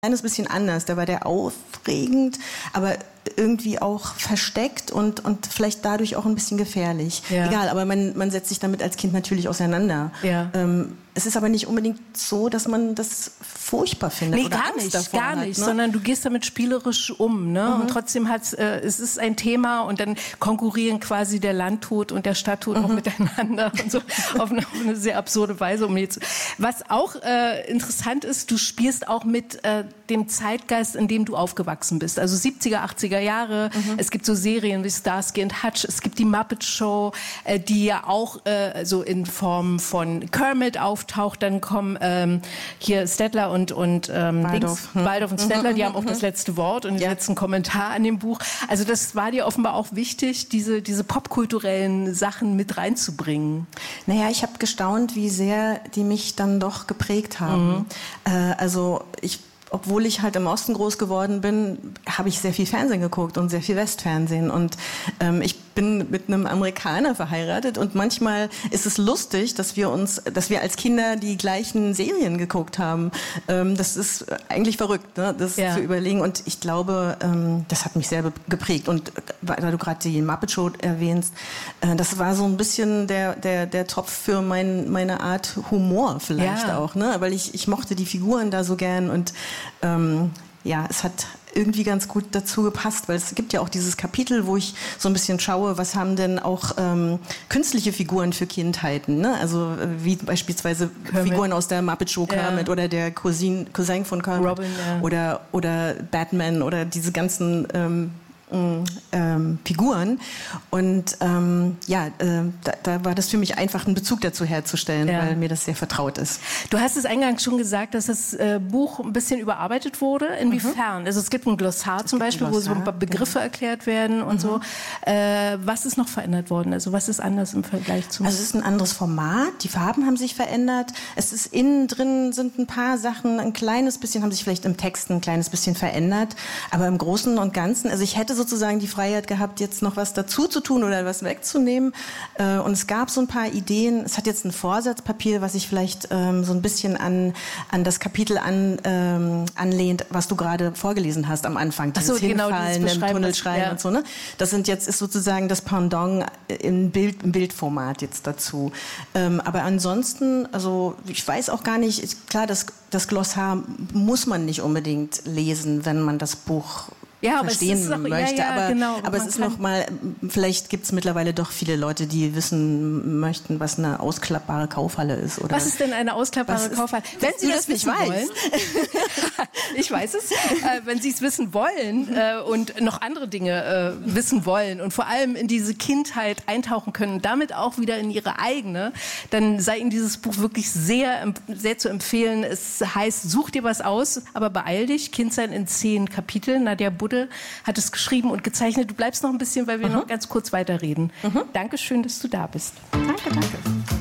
kleines bisschen anders. Da war der aufregend, aber irgendwie auch versteckt und vielleicht dadurch auch ein bisschen gefährlich. Ja. Egal, aber man setzt sich damit als Kind natürlich auseinander. Ja. Es ist aber nicht unbedingt so, dass man das furchtbar findet. Nee, oder gar Angst nicht, gar nicht, ne? Sondern du gehst damit spielerisch um. Ne? Und trotzdem es ist ein Thema und dann konkurrieren quasi der Landtod und der Stadttod noch miteinander und so auf eine sehr absurde Weise. Was auch interessant ist, du spielst auch mit dem Zeitgeist, in dem du aufgewachsen bist. Also 70er, 80er Jahre. Es gibt so Serien wie Starsky and Hutch. Es gibt die Muppet Show, die ja auch so in Form von Kermit auftaucht. Dann kommen hier Stettler und Waldorf und Stettler, die haben auch das letzte Wort und den letzten Kommentar an dem Buch. Also das war dir offenbar auch wichtig, diese popkulturellen Sachen mit reinzubringen. Naja, ich habe gestaunt, wie sehr die mich dann doch geprägt haben. Obwohl ich halt im Osten groß geworden bin, habe ich sehr viel Fernsehen geguckt und sehr viel Westfernsehen. Und ich bin mit einem Amerikaner verheiratet und manchmal ist es lustig, dass wir als Kinder die gleichen Serien geguckt haben. Das ist eigentlich verrückt, ne? Das zu überlegen. Und ich glaube, das hat mich sehr geprägt. Und weil du gerade die Muppet Show erwähnst, das war so ein bisschen der Topf für meine Art Humor vielleicht auch, ne? Weil ich mochte die Figuren da so gern und es hat irgendwie ganz gut dazu gepasst, weil es gibt ja auch dieses Kapitel, wo ich so ein bisschen schaue, was haben denn auch künstliche Figuren für Kindheiten, ne? Also wie beispielsweise Kermit. Figuren aus der Muppet Show Kermit oder der Cousin von Kermit Robin, oder Batman oder diese ganzen Figuren und da war das für mich einfach, einen Bezug dazu herzustellen, weil mir das sehr vertraut ist. Du hast es eingangs schon gesagt, dass das Buch ein bisschen überarbeitet wurde. Inwiefern? Also es gibt ein Glossar zum Beispiel, wo so Begriffe erklärt werden und so. Was ist noch verändert worden? Also was ist anders im Vergleich zum... Also es ist ein anderes Format, die Farben haben sich verändert. Es ist innen drin sind ein paar Sachen, ein kleines bisschen, haben sich vielleicht im Text ein kleines bisschen verändert, aber im Großen und Ganzen, also ich hätte sozusagen die Freiheit gehabt, jetzt noch was dazu zu tun oder was wegzunehmen. Und es gab so ein paar Ideen. Es hat jetzt ein Vorsatzpapier, was sich vielleicht so ein bisschen an das Kapitel anlehnt, was du gerade vorgelesen hast am Anfang. Dieses Hinfallen, im Tunnel schreien und so. Ne? Das ist sozusagen das Pendant im Bildformat jetzt dazu. Aber ansonsten, also ich weiß auch gar nicht, klar, das Glossar muss man nicht unbedingt lesen, wenn man das Buch verstehen möchte, aber es ist nochmal, vielleicht gibt es mittlerweile doch viele Leute, die wissen möchten, was eine ausklappbare Kaufhalle ist. Oder was ist denn eine ausklappbare Kaufhalle? Wenn Sie das wissen wollen, ich weiß es, wenn Sie es wissen wollen und noch andere Dinge wissen wollen und vor allem in diese Kindheit eintauchen können und damit auch wieder in ihre eigene, dann sei Ihnen dieses Buch wirklich sehr, sehr zu empfehlen. Es heißt, such dir was aus, aber beeil dich, Kindsein in 10 Kapiteln. Nadja Budde hat es geschrieben und gezeichnet. Du bleibst noch ein bisschen, weil wir noch ganz kurz weiterreden. Dankeschön, dass du da bist. Danke.